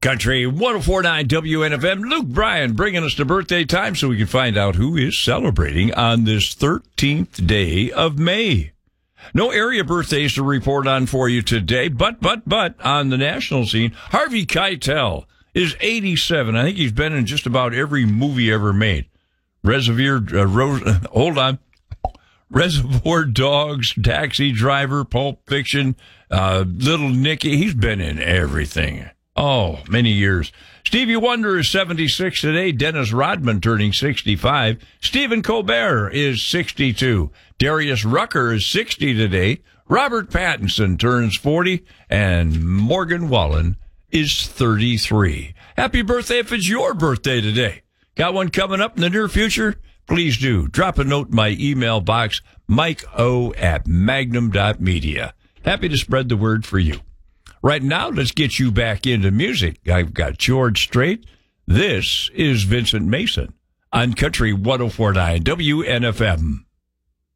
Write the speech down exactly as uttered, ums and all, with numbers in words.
Country one oh four point nine W N F M. Luke Bryan bringing us to birthday time so we can find out who is celebrating on this thirteenth day of May. No area birthdays to report on for you today, but, but, but, on the national scene, Harvey Keitel is eighty-seven. I think he's been in just about every movie ever made. Reservoir, uh, Rose, uh, hold on. Reservoir Dogs, Taxi Driver, Pulp Fiction, uh, Little Nicky. He's been in everything. Oh, many years. Stevie Wonder is seventy-six today. Dennis Rodman turning sixty-five. Stephen Colbert is sixty-two. Darius Rucker is sixty today. Robert Pattinson turns forty. And Morgan Wallen is thirty-three. Happy birthday if it's your birthday today. Got one coming up in the near future? Please do. Drop a note in my email box, Mike O at magnum dot media. Happy to spread the word for you. Right now, let's get you back into music. I've got George Strait. This is Vincent Mason on Country one oh four point nine W N F M.